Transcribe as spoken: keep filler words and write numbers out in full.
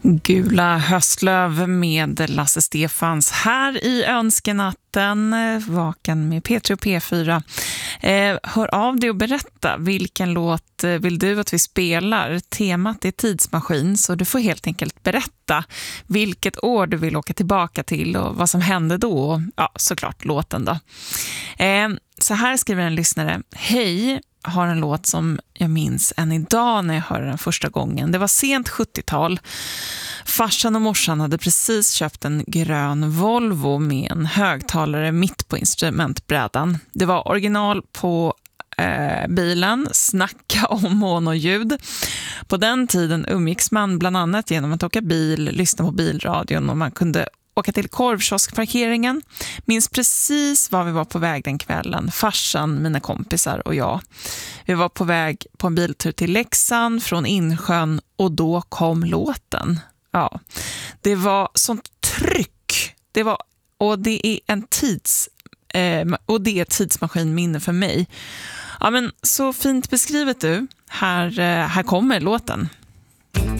Gula höstlöv med Lasse Stefans här i önskenatten, vaken med P tre och P fyra. Eh, hör av dig och berätta vilken låt vill du att vi spelar. Temat är tidsmaskin, så du får helt enkelt berätta vilket år du vill åka tillbaka till och vad som hände då. Ja, såklart låten då. Eh, så här skriver en lyssnare: hej, har en låt som jag minns än idag när jag hörde den första gången. Det var sent sjuttiotal. Farsan och morsan hade precis köpt en grön Volvo med en högtalare mitt på instrumentbrädan. Det var original på eh, bilen, snacka om monoljud. På den tiden umgicks man bland annat genom att åka bil, lyssna på bilradion, och man kunde åka till korvkioskparkeringen. Minns precis var vi var på väg den kvällen. Farsan, mina kompisar och jag. Vi var på väg på en biltur till Leksand från Insjön, och då kom låten. Ja, det var sånt tryck. Det var, och det är en tids eh, och det är ett tidsmaskinminne för mig. Ja, men så fint beskrivet du. Här, eh, här kommer låten.